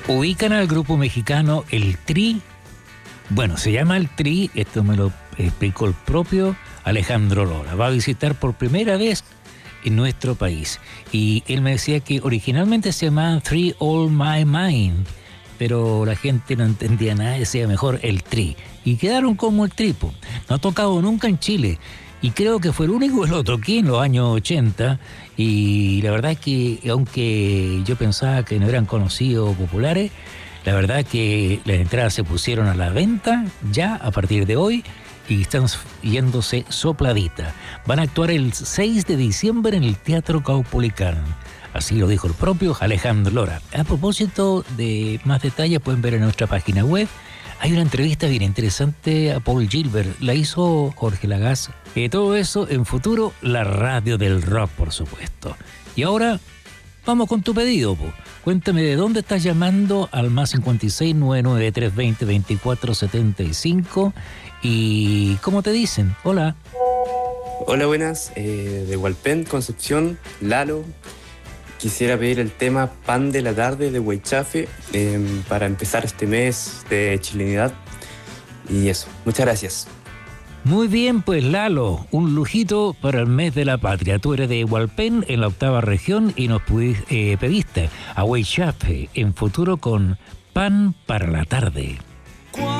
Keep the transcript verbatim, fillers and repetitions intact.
¿Ubican al grupo mexicano El Tri? Bueno, se llama El Tri, esto me lo explicó el propio Alejandro Lora. Va a visitar por primera vez en nuestro país. Y él me decía que originalmente se llamaba Three All My Mind, pero la gente no entendía nada, decía mejor El Tri. Y quedaron como El Tripo. No ha tocado nunca en Chile. Y creo que fue el único que lo toqué en los años ochenta. Y la verdad es que, aunque yo pensaba que no eran conocidos o populares, la verdad es que las entradas se pusieron a la venta ya a partir de hoy y están yéndose sopladita. Van a actuar el seis de diciembre en el Teatro Caupolicán. Así lo dijo el propio Alejandro Lora. A propósito de más detalles, pueden ver en nuestra página web. Hay una entrevista bien interesante a Paul Gilbert. La hizo Jorge Lagasse. Eh, todo eso en Futuro, la radio del rock, por supuesto. Y ahora, vamos con tu pedido, po. Cuéntame de dónde estás llamando al más cincuenta y seis, noventa y nueve, trescientos veinte, veinticuatro setenta y cinco. Y ¿cómo te dicen? Hola. Hola, buenas. Eh, de Hualpén, Concepción, Lalo. Quisiera pedir el tema Pan de la Tarde de Huaychafe eh, para empezar este mes de chilenidad. Y eso, muchas gracias. Muy bien, pues Lalo, un lujito para el mes de la patria. Tú eres de Hualpén, en la octava región, y nos pudiste, eh, pediste a Huaychafe en Futuro con Pan para la Tarde.